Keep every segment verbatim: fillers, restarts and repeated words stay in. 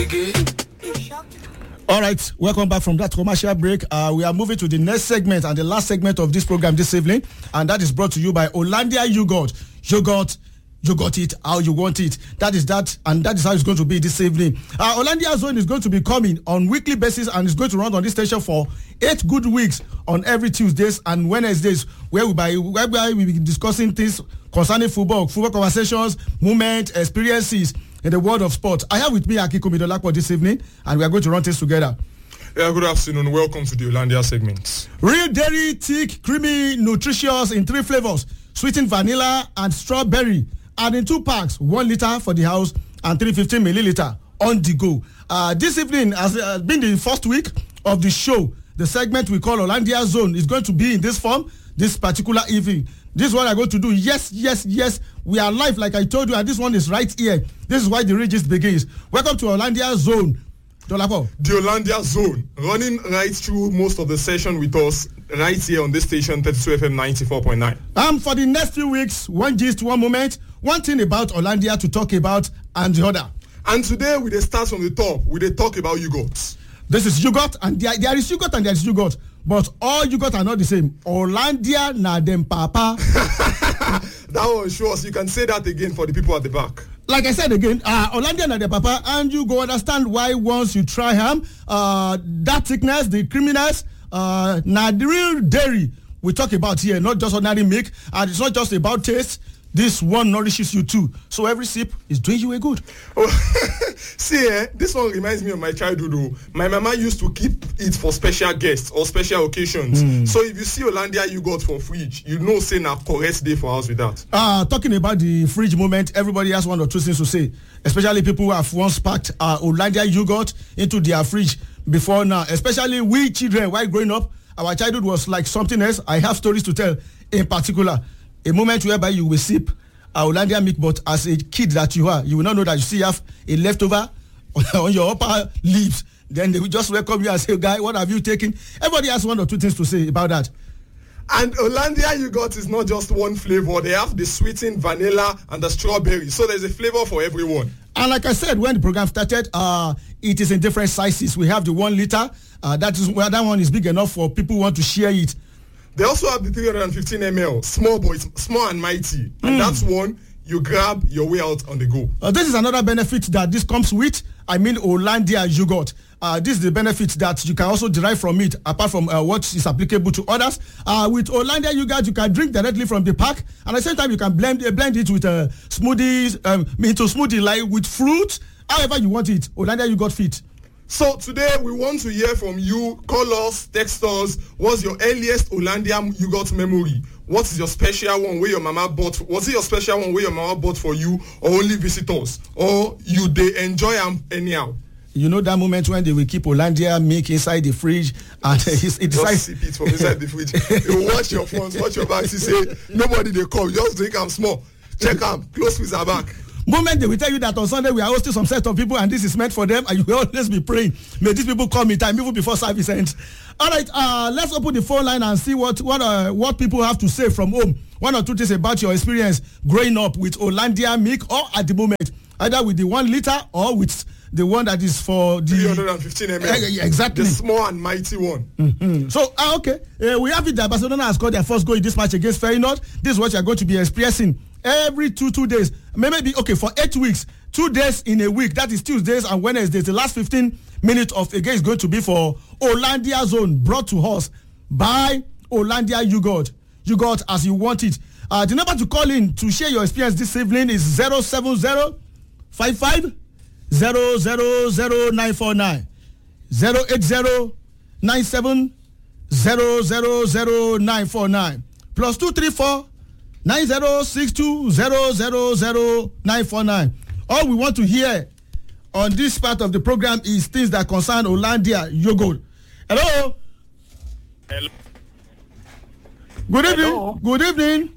All right, welcome back from that commercial break. Uh, we are moving to the next segment and the last segment of this program this evening, and that is brought to you by Hollandia Yogurt. Yogurt, you got it how you want it. That is that, and that is how it's going to be this evening. Uh, Hollandia Zone is going to be coming on weekly basis, and it's going to run on this station for eight good weeks on every Tuesdays and Wednesdays, where we by where we will be discussing things concerning football, football conversations, movement, experiences in the world of sport. I have with me Akiko Midolapo this evening, and we are going to run things together. Yeah, good afternoon. Welcome to the Hollandia segment. Real dairy, thick, creamy, nutritious in three flavors: sweetened vanilla and strawberry. And in two packs, one liter for the house and three hundred fifty milliliter on the go. Uh, this evening has uh, been the first week of the show. The segment we call Hollandia Zone is going to be in this form this particular evening. This is what I'm going to do. Yes, yes, yes. We are live, like I told you, and this one is right here. This is why the regist begins. Welcome to Hollandia Zone. Dolapo. The Hollandia Zone, running right through most of the session with us right here on this station, thirty-two F M ninety-four point nine. Um, for the next few weeks, one gist, one moment, one thing about Hollandia to talk about, and the other. And today, we dey start from the top. We dey talk about yogurt. This is yogurt, and there, there is yogurt and there is yogurt. But all yogurt are not the same. Hollandia na dem papa. That one shows. You can say that again for the people at the back. Like I said again, uh, Hollandia na dem papa, and you go understand why once you try ham, uh, that thickness, the creaminess, uh, na the real dairy we talk about here, not just ordinary milk, and it's not just about taste. This one nourishes you too. So every sip is doing you a good. Oh, see, eh, this one reminds me of my childhood. Oh. My mama used to keep it for special guests or special occasions. Mm. So if you see Hollandia yogurt for fridge, you know say na correct day for us with that. Uh, talking about the fridge moment, everybody has one or two things to say. Especially people who have once packed uh, Hollandia yogurt into their fridge before now. Especially we children, while growing up, our childhood was like something else. I have stories to tell in particular. A moment whereby you will sip a Hollandia milk, but as a kid that you are, you will not know that you still have a leftover on your upper lips. Then they will just welcome you and say, guy, what have you taken? Everybody has one or two things to say about that. And Hollandia yogurt is not just one flavor. They have the sweetened vanilla and the strawberry. So there's a flavor for everyone. And like I said, when the program started, uh, it is in different sizes. We have the one liter. Uh, that is where that one is big enough for people who want to share it. They also have the three hundred fifteen milliliters, small boys, small and mighty. And mm. that's one you grab your way out on the go. Uh, this is another benefit that this comes with. I mean, Hollandia yogurt. Uh, this is the benefit that you can also derive from it, apart from uh, what is applicable to others. Uh, with Hollandia yogurt, you can drink directly from the pack. And at the same time, you can blend, uh, blend it with uh, smoothies, um, into smoothie, like with fruit, however you want it. Hollandia yogurt fit. So today we want to hear from you. Call us, text us. What's your earliest Hollandia yogurt memory? What is your special one where your mama bought? Was it your special one where your mama bought for you, or only visitors, or you they enjoy them anyhow? You know that moment when they will keep Hollandia milk inside the fridge and it decides. Just sip it from inside the fridge. You watch your phones, watch your bags. You say nobody they come. Just drink them small. Check them. Close with our back. Moment they will tell you that on Sunday we are hosting some set of people and this is meant for them, and you will always be praying, may these people come in time even before service ends. All right, uh, let's open the phone line and see what what uh, what people have to say from home. One or two things about your experience growing up with Hollandia milk, or at the moment either with the one liter or with the one that is for the three hundred fifteen milliliters. Uh, exactly, the small and mighty one. Mm-hmm. So uh, okay, uh, we have it that Barcelona has scored their first goal in this match against Feyenoord. This is what you are going to be experiencing every two two days, maybe okay for eight weeks, two days in a week. That is Tuesdays and Wednesdays. The last fifteen minutes of a game is going to be for Hollandia Zone, brought to us by Hollandia yogurt. Yogurt as you want it. Uh, the number to call in to share your experience this evening is zero seven zero five five zero zero zero nine four nine zero eight zero nine seven zero zero zero nine four nine plus two three four nine zero six two zero zero zero nine four nine. All we want to hear on this part of the program is things that concern Hollandia yogurt. Hello. Hello. Good evening. Hello. Good evening.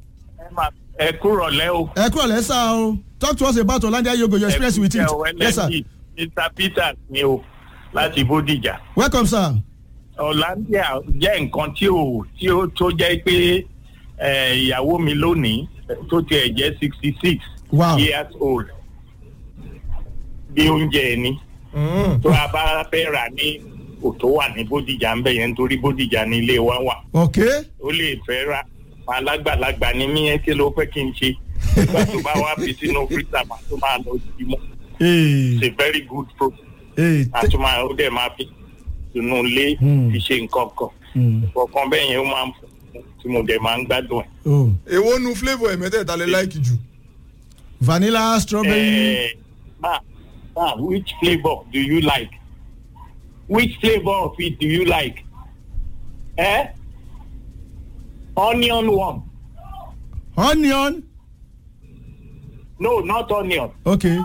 Ẹ kúrò lẹ́ o. Ẹ kúrò lẹ́ sá o. Talk to us about Hollandia yogurt, your experience with it. Yes, sir. Mister Peters ni o, láti Bódìjà. Welcome, sir. Hollandia jẹ́ nǹkan tí ó tí ó tó jẹ́ pé ìyàwó mi lónìí tó tiẹ̀ jẹ́ sixty six wow. years old. Bí oúnjẹ ni. tó a bá fẹ́ rà ní òtó wà ní Bódìjà ń bẹ̀ yẹn nítorí Bódìjà ní ilé wa wà. ok. ó lè fẹ́ ra alágbàlagbà ní mí ẹ́ kí ló fẹ́ kí n ṣe nígbà tó bá wá fi sínú freezer máa tó máa lọ sí mọ́. it's a very good product. àtúmọ̀ ó dẹ̀ máa fi sínú ilé fi ṣe nǹkan kan. ọ̀kan bẹ́ẹ̀ yẹn ó máa ń fún tí mo dẹ̀ máa ń gbádùn ẹ̀. èwo nu flavour ẹ̀mẹ́tẹ̀ẹ̀ta lè láìkì jù. vanilla strawberry. Uh, ah, ah, which flavour do you like? Which flavour of it do you like? Eh? Onion one. Onion? No, not onion. Okay.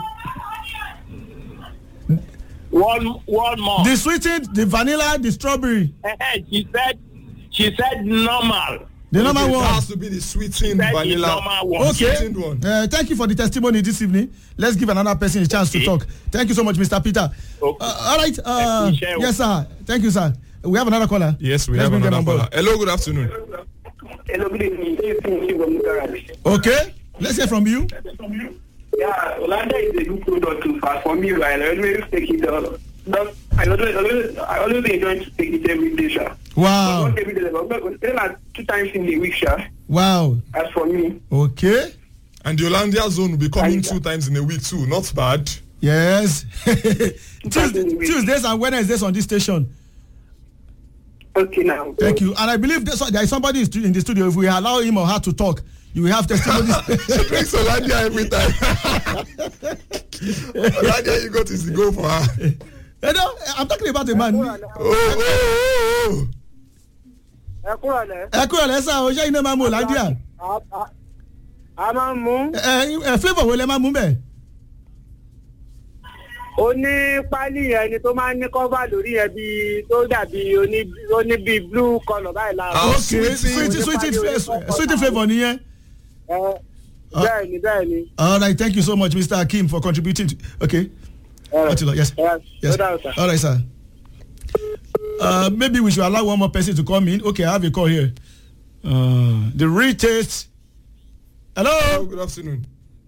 One, one more. The sweetened, the vanilla, the strawberry. she said, she said normal. The normal one. It has to be the sweetened vanilla. One. Okay. Sweetened one. Uh, thank you for the testimony this evening. Let's give another person a chance okay. to talk. Thank you so much, Mister Peter. Okay. Uh, all right. Uh, yes, sir. Thank you, sir. We have another caller. Yes, we Let's have another caller. board. Hello, good afternoon. Hello, good evening. Okay. Let's hear from you. Yeah, Olanda is a good product too fast for me, right? I always take it. Uh, I always, always, I always enjoy to take it every day, sir. Wow. Not every day, but like two times in the week, sir. Wow. As for me. Okay. And the Hollandia zone will be coming two times in a week too. Not bad. Yes. Tuesday, Tuesdays and Wednesdays on this station. Okay, now. Thank you. And I believe there is somebody in the studio. If we allow him or her to talk, you will have testimonies. She drinks Hollandia every time. Hollandia you got is the go for her. You know, I'm talking about a man. Oh, oh, oh. Ẹ kúrò lẹ́. Ẹ kúrò lẹ́ sá o, ṣé iná máa mú Hollandia? A máa ń mú. Ẹ ẹ flavour wo lẹ máa mú bẹ́ẹ̀? Ó ní pálí yẹn ni tó máa ń ní cover lórí yẹn bíi tó dàbí oní oní bíi blue colour báyìí lára. Ok, sweet sweet sweet flavour nìyẹn. Bẹ́ẹ̀ni bẹ́ẹ̀ni. All right, thank you so much, Mister Akeem, for contributing. To, okay. All right. Yes. Yes. yes. All right, sir. Uh, maybe we should allow one more person to come in. Okay, I have a call here. Uh, the retest. Hello. Hello. Good afternoon.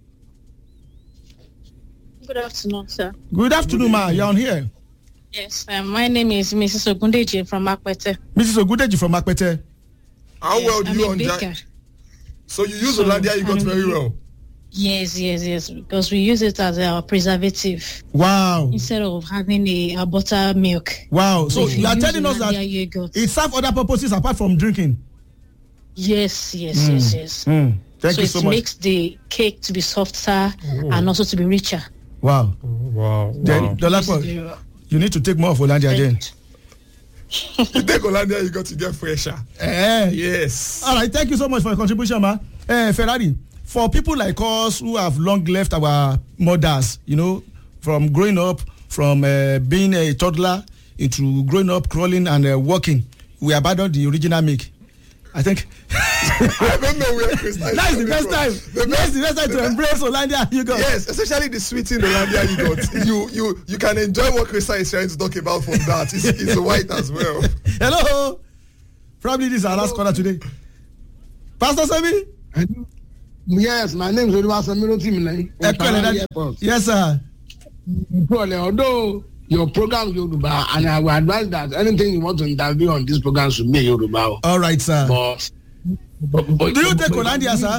Good afternoon, sir. Good afternoon, ma. You're on here. Yes, um, my name is Missus Ogundeji from Akwete. Missus Ogundeji from Akwete. How yes, well do I'm you a understand? So you use so, Hollandia, you got um, very well. Yes, yes, yes, because we use it as a preservative. Wow. Instead of having a, a buttermilk. Wow. So we you are telling us that yogurt. it serves other purposes apart from drinking? Yes, yes, mm. yes, yes. Mm. Thank so you so it much. It makes the cake to be softer oh. and also to be richer. Wow. Oh, wow. Then, wow. Dolapo, you need to take more of Hollandia then. You take Hollandia, you got to get fresher. Eh. Yes. All right. Thank you so much for your contribution, ma. Eh, Ferrari, for people like us who have long left our mothers, you know, from growing up, from uh, being a toddler into growing up, crawling and uh, walking, we abandoned the original make. I think. I don't know where Krista is. That's the best time. The That's the best time to embrace Hollandia yogurt. Yes, especially the sweetened Hollandia yogurt. you you you can enjoy what Krista is trying to talk about from that. It's, it's white as well. Hello. Probably this is our last caller today. Pastor Sami? Yes, my name is Oluwasamiro Timile. Yes, sir. Although your program Yoruba, and I will advise that anything you want to interview on this program should be Yoruba. All right, sir. But, but, but do you take Hollandia, sir?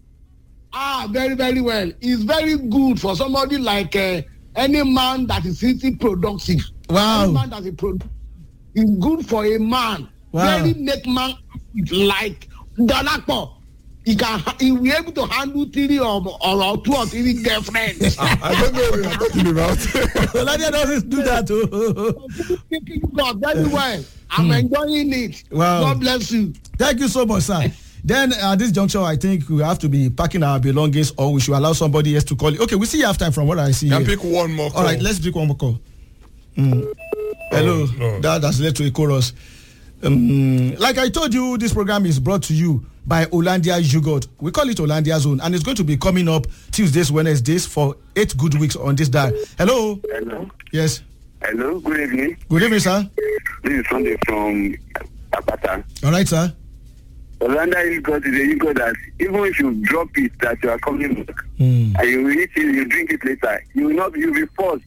Ah, very, very well. It's very good for somebody like uh, any man that is really productive. Wow. Any man that is productive. It's good for a man. Wow. Very make man like Dolapo. He can he will be able to handle three or, or two or three girlfriends. I don't know what you're talking about. Hollandia doesn't do that too. Very well. I'm hmm. enjoying it. Wow. God bless you. Thank you so much, sir. Then at this juncture, I think we have to be packing our belongings, or we should allow somebody else to call it. Okay, we see you half time from what I see. Can here. pick one more call. All right, let's pick one more call. Mm. Hello, oh, no. that has led to a chorus. Um, like I told you, this program is brought to you by Hollandia Yogurt. We call it Hollandia Zone, and it's going to be coming up Tuesdays, Wednesdays for eight good weeks on this dial. Hello. Hello. Yes. Hello. Good evening. Good evening, sir. This is Sunday from Apata. All right, sir. Hollandia Yogurt is a yogurt that even if you drop it, that you are coming back, mm. and you eat it, you drink it later, you will not, you will be forced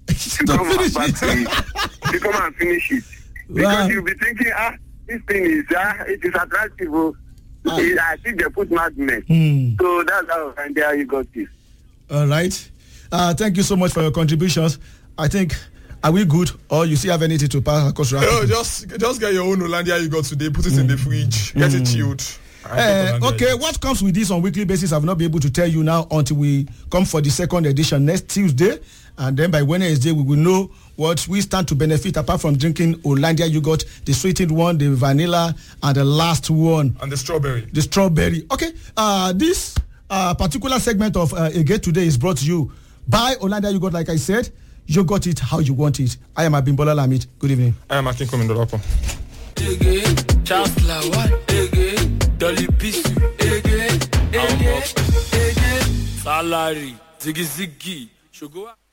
to come and finish pass it. it. To come and finish it. Because Wow. you'll be thinking, ah, this thing is, ah, it is attractive. Oh. Ah. It- I think they put madness. Hmm. So that's how and there you got this. All right. Uh, thank you so much for your contributions. I think, are we good? Or you still have anything to pass across? No, just just get your own Hollandia you got today. Put it in the fridge. Get it chilled. Uh, okay, what comes with this on weekly basis, I will not be able to tell you now until we come for the second edition next Tuesday. And then by Wednesday, we will know what we stand to benefit apart from drinking Hollandia yogurt, the sweetened one, the vanilla, and the last one, And the strawberry. the strawberry. Okay, uh, this uh, particular segment of uh, Again Today is brought to you by Hollandia yogurt, like I said. You got it how you want it. I am Abimbola Lamid. Good evening. I am Akin Komindolapo. Ege, Charles Lawal, Ege, Dolly Bisu, Ege, Ege, Ege, Salary, Ziggy Ziggy, Sugar.